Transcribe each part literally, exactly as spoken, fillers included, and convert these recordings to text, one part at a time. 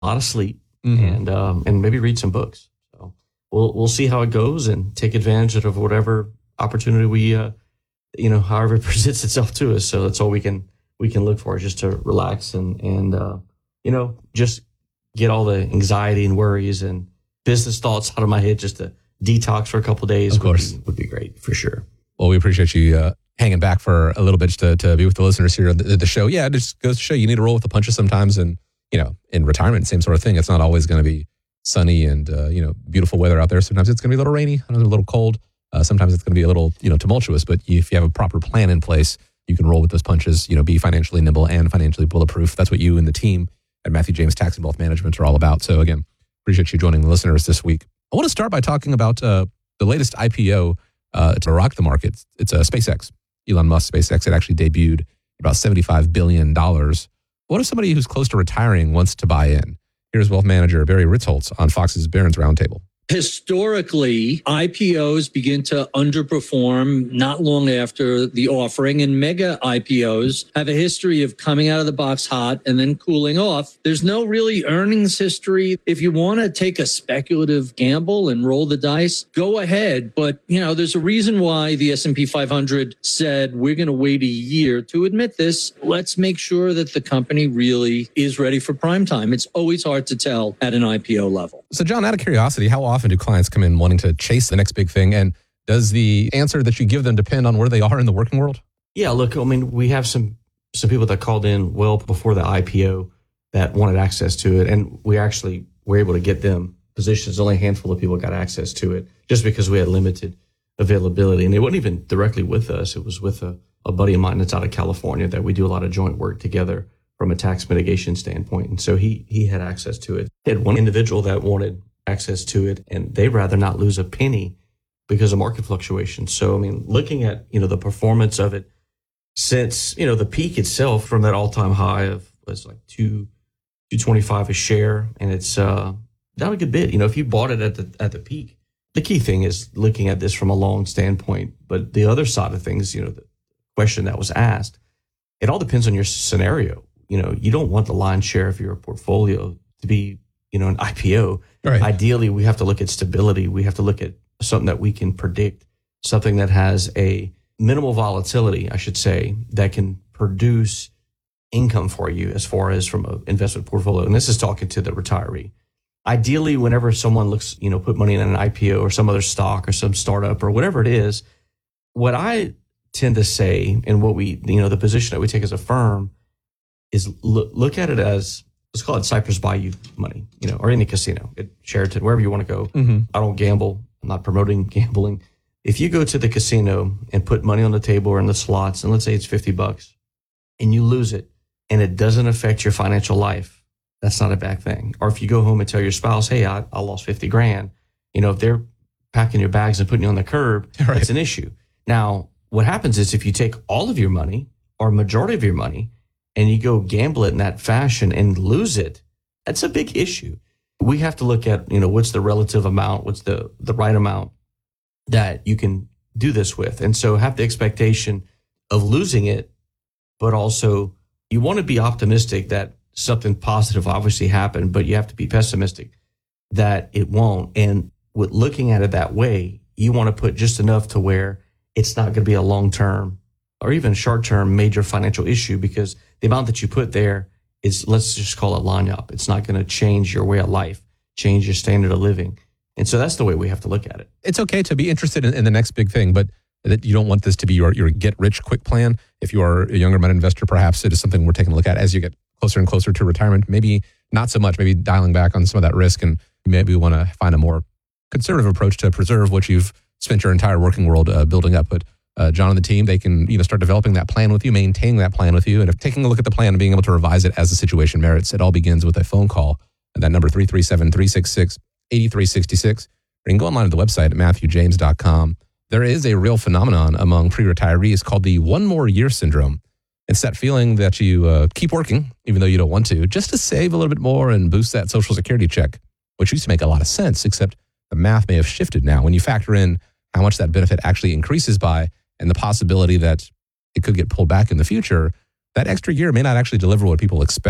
a lot of sleep, mm-hmm. and um, and maybe read some books. So we'll we'll see how it goes and take advantage of whatever opportunity we, uh, you know, however it presents itself to us. So that's all we can we can look for, just to relax and and uh, you know, just get all the anxiety and worries and business thoughts out of my head, just to detox for a couple of days. Of course, would be, would be great for sure. Well, we appreciate you uh, hanging back for a little bit just to, to be with the listeners here on the, the show. Yeah, it just goes to show you need to roll with the punches sometimes. And, you know, in retirement, same sort of thing. It's not always going to be sunny and, uh, you know, beautiful weather out there. Sometimes it's going to be a little rainy, a little cold. Uh, sometimes it's going to be a little, you know, tumultuous. But if you have a proper plan in place, you can roll with those punches, you know, be financially nimble and financially bulletproof. That's what you and the team at Matthew James Tax and Wealth Management are all about. So again, appreciate you joining the listeners this week. I want to start by talking about uh, the latest I P O uh, to rock the market. It's a uh, SpaceX. Elon Musk SpaceX had actually debuted about seventy-five billion dollars. What if somebody who's close to retiring wants to buy in? Here's wealth manager Barry Ritholtz on Fox's Barron's Roundtable. Historically, I P Os begin to underperform not long after the offering, and mega I P Os have a history of coming out of the box hot and then cooling off. There's no really earnings history. If you want to take a speculative gamble and roll the dice, go ahead. But, you know, there's a reason why the S and P five hundred said we're going to wait a year to admit this. Let's make sure that the company really is ready for prime time. It's always hard to tell at an I P O level. So, John, out of curiosity, how often do clients come in wanting to chase the next big thing? And does the answer that you give them depend on where they are in the working world? Yeah, look, I mean, we have some some people that called in well before the I P O that wanted access to it. And we actually were able to get them positions. Only a handful of people got access to it just because we had limited availability. And it wasn't even directly with us. It was with a, a buddy of mine that's out of California that we do a lot of joint work together from a tax mitigation standpoint. And so he he had access to it. He had one individual that wanted access to it, and they'd rather not lose a penny because of market fluctuations. So, I mean, looking at, you know, the performance of it since, you know, the peak itself from that all-time high of was like two, two twenty-five a share, and it's uh, down a good bit. You know, if you bought it at the at the peak, the key thing is looking at this from a long standpoint. But the other side of things, you know, the question that was asked, it all depends on your scenario. You know, you don't want the lion's share of your portfolio to be, you know, an I P O. Right. Ideally, we have to look at stability. We have to look at something that we can predict, something that has a minimal volatility, I should say, that can produce income for you as far as from an investment portfolio. And this is talking to the retiree. Ideally, whenever someone looks, you know, put money in an I P O or some other stock or some startup or whatever it is, what I tend to say and what we, you know, the position that we take as a firm is look, look at it as, let's call it Cypress Bayou money, you know, or any casino at Sheraton, wherever you want to go. Mm-hmm. I don't gamble. I'm not promoting gambling. If you go to the casino and put money on the table or in the slots, and let's say it's fifty bucks, and you lose it, and it doesn't affect your financial life, that's not a bad thing. Or if you go home and tell your spouse, hey, I, I lost fifty grand, you know, if they're packing your bags and putting you on the curb, right. That's an issue. Now, what happens is if you take all of your money or majority of your money and you go gamble it in that fashion and lose it, that's a big issue. We have to look at, you know, what's the relative amount, what's the, the right amount that you can do this with. And so have the expectation of losing it, but also you want to be optimistic that something positive obviously happened, but you have to be pessimistic that it won't. And with looking at it that way, you want to put just enough to where it's not going to be a long-term or even short-term major financial issue, because the amount that you put there is, let's just call it lagniappe. It's not going to change your way of life, change your standard of living. And so that's the way we have to look at it. It's okay to be interested in, in the next big thing, but that you don't want this to be your, your get-rich-quick plan. If you are a younger money investor, perhaps it is something we're taking a look at as you get closer and closer to retirement. Maybe not so much, maybe dialing back on some of that risk, and maybe we want to find a more conservative approach to preserve what you've spent your entire working world uh, building up. But uh, John and the team, they can, you know, start developing that plan with you, maintaining that plan with you, and if taking a look at the plan and being able to revise it as the situation merits. It all begins with a phone call, and that number three three seven, three six six, eight three six six. Or you can go online at the website at matthew james dot com. There is a real phenomenon among pre-retirees called the one more year syndrome. It's that feeling that you uh, keep working, even though you don't want to, just to save a little bit more and boost that Social Security check, which used to make a lot of sense, except the math may have shifted now. When you factor in how much that benefit actually increases by and the possibility that it could get pulled back in the future, that extra year may not actually deliver what people expect.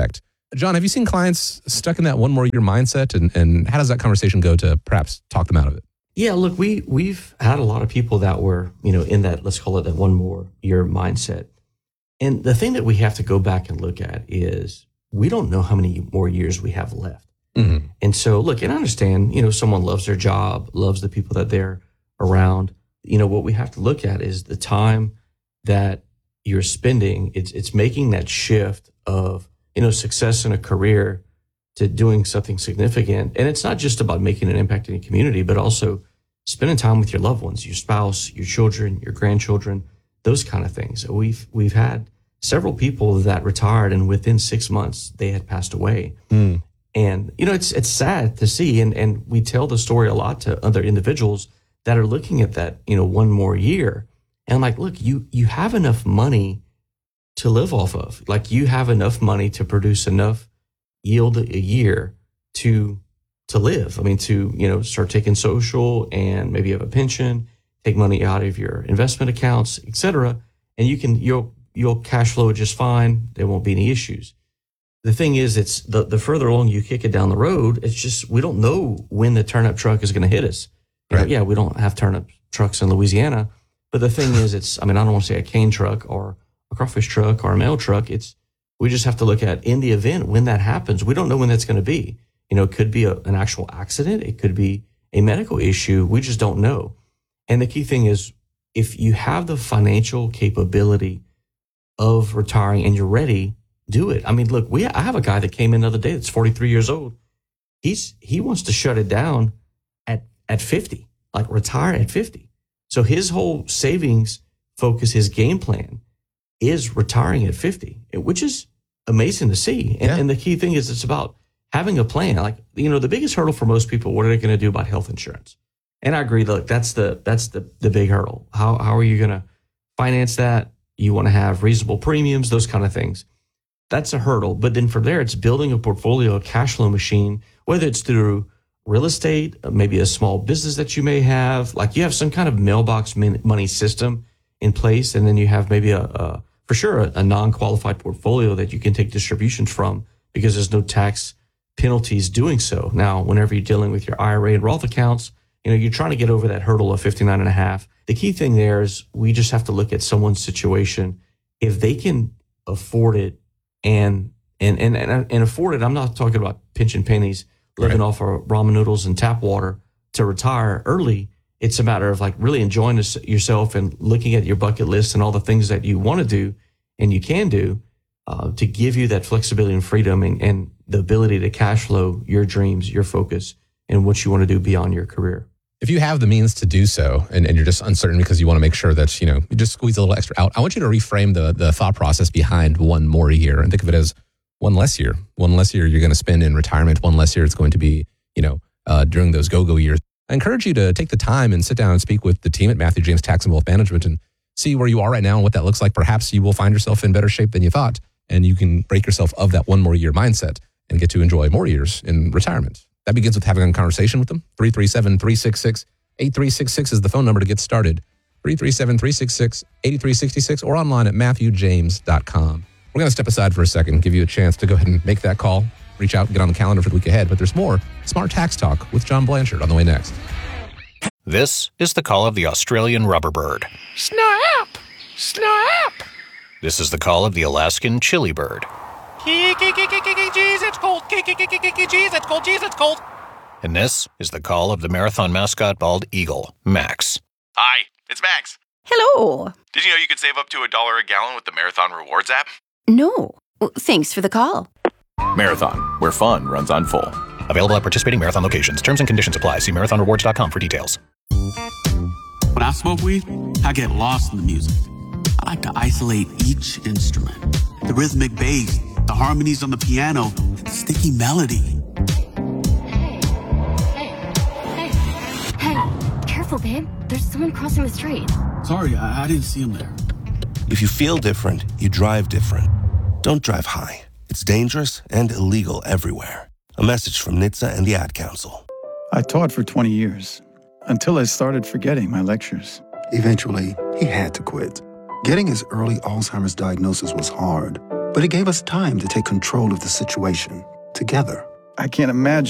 John, have you seen clients stuck in that one more year mindset? And, and how does that conversation go to perhaps talk them out of it? Yeah, look, we, we've had a lot of people that were, you know, in that, let's call it that one more year mindset. And the thing that we have to go back and look at is we don't know how many more years we have left. Mm-hmm. And so, look, and I understand, you know, someone loves their job, loves the people that they're around. You know, what we have to look at is the time that you're spending. It's it's making that shift of, you know, success in a career to doing something significant. And it's not just about making an impact in your community, but also spending time with your loved ones, your spouse, your children, your grandchildren, those kind of things. We've we've had several people that retired, and within six months they had passed away. Mm. And, you know, it's it's sad to see. And, and we tell the story a lot to other individuals that are looking at that, you know, one more year. And I'm like, look, you you have enough money to live off of. Like, you have enough money to produce enough yield a year to to live. I mean, to, you know, start taking social, and maybe you have a pension, take money out of your investment accounts, et cetera. And you can, you'll, you'll cash flow just fine. There won't be any issues. The thing is, it's the, the further along you kick it down the road, it's just, we don't know when the turnip truck is going to hit us. Right. Yeah, we don't have turnip trucks in Louisiana, but the thing is, it's, I mean, I don't want to say a cane truck or a crawfish truck or a mail truck. It's, we just have to look at, in the event when that happens, we don't know when that's going to be. You know, it could be a, an actual accident. It could be a medical issue. We just don't know. And the key thing is, if you have the financial capability of retiring and you're ready, do it. I mean, look, we, I have a guy that came in the other day that's forty-three years old. He's, he wants to shut it down at, at fifty, like retire at fifty. So his whole savings focus, his game plan is retiring at fifty, which is amazing to see. And, yeah. and the key thing is, it's about having a plan. Like, you know, the biggest hurdle for most people, what are they going to do about health insurance? And I agree, look, that's the, that's the, the big hurdle. How, how are you going to finance that? You want to have reasonable premiums, those kind of things. That's a hurdle. But then from there, it's building a portfolio, a cash flow machine, whether it's through real estate, maybe a small business that you may have, like you have some kind of mailbox money system in place. And then you have maybe a, a for sure, a, a non-qualified portfolio that you can take distributions from, because there's no tax penalties doing so. Now, whenever you're dealing with your I R A and Roth accounts, you know, you're trying to get over that hurdle of fifty-nine and a half. The key thing there is, we just have to look at someone's situation. If they can afford it, and and and and afford it, I'm not talking about pinching pennies, living right. off of ramen noodles and tap water to retire early. It's a matter of like really enjoying this, yourself, and looking at your bucket list and all the things that you want to do and you can do uh, to give you that flexibility and freedom, and, and the ability to cash flow your dreams, your focus, and what you want to do beyond your career. If you have the means to do so, and, and you're just uncertain because you want to make sure that, you know, you just squeeze a little extra out, I want you to reframe the the thought process behind one more year, and think of it as one less year. One less year you're going to spend in retirement. One less year it's going to be, you know, uh, during those go-go years. I encourage you to take the time and sit down and speak with the team at Matthew James Tax and Wealth Management and see where you are right now and what that looks like. Perhaps you will find yourself in better shape than you thought, and you can break yourself of that one more year mindset and get to enjoy more years in retirement. That begins with having a conversation with them. three three seven, three six six, eight three six six is the phone number to get started. three three seven, three six six, eight three six six, or online at matthew james dot com. We're going to step aside for a second, give you a chance to go ahead and make that call, reach out, get on the calendar for the week ahead. But there's more Smart Tax Talk with John Blanchard on the way next. This is the call of the Australian rubberbird. Snap! Snap! This is the call of the Alaskan chili bird. Jeez, it's cold. Jeez, it's cold. Jeez, it's cold. And this is the call of the marathon mascot bald eagle, Max. Hi, it's Max. Hello. Did you know you could save up to a dollar a gallon with the Marathon Rewards app? No. Well, thanks for the call. Marathon, where fun runs on full. Available at participating marathon locations. Terms and conditions apply. See marathon rewards dot com for details. When I smoke weed, I get lost in the music. I like to isolate each instrument. The rhythmic bass, the harmonies on the piano, the sticky melody. Careful, babe. There's someone crossing the street. Sorry, I, I didn't see him there. If you feel different, you drive different. Don't drive high. It's dangerous and illegal everywhere. A message from N H T S A and the Ad Council. I taught for twenty years, until I started forgetting my lectures. Eventually, he had to quit. Getting his early Alzheimer's diagnosis was hard, But it gave us time to take control of the situation together. I can't imagine